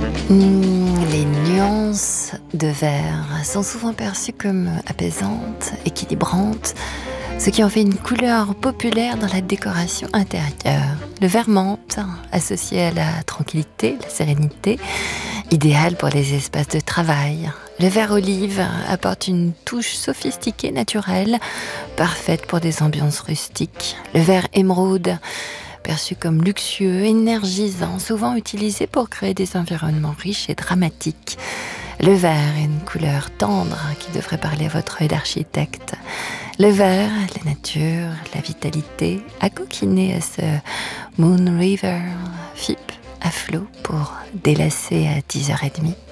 Les nuances de vert sont souvent perçues comme apaisantes, équilibrantes, ce qui en fait une couleur populaire dans la décoration intérieure. Le vert menthe, associé à la tranquillité, la sérénité, idéal pour les espaces de travail. Le vert olive apporte une touche sophistiquée, naturelle, parfaite pour des ambiances rustiques. Le vert émeraude, perçu comme luxueux, énergisant, souvent utilisé pour créer des environnements riches et dramatiques. Le vert est une couleur tendre qui devrait parler à votre œil d'architecte. Le vert, la nature, la vitalité, a coquiné à ce Moon River FIP à flot pour délasser à 10h30.